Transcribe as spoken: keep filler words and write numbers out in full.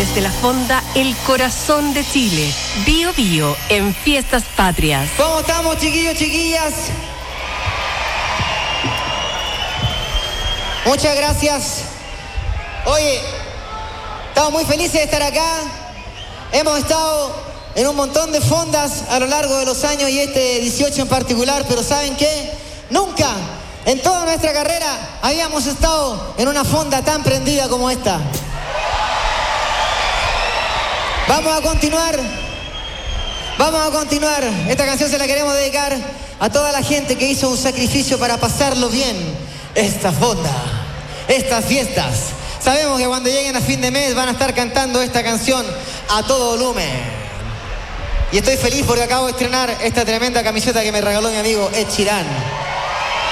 desde la Fonda El Corazón de Chile. Bio Bio en Fiestas Patrias. ¿Cómo estamos, chiquillos, chiquillas? Muchas gracias. Oye, estamos muy felices de estar acá. Hemos estado en un montón de fondas a lo largo de los años y este dieciocho en particular, pero ¿saben qué? Nunca en toda nuestra carrera habíamos estado en una fonda tan prendida como esta. Vamos a continuar, vamos a continuar. Esta canción se la queremos dedicar a toda la gente que hizo un sacrificio para pasarlo bien. Esta fonda, estas fiestas. Sabemos que cuando lleguen a fin de mes van a estar cantando esta canción a todo volumen. Y estoy feliz porque acabo de estrenar esta tremenda camiseta que me regaló mi amigo Ed Sheeran.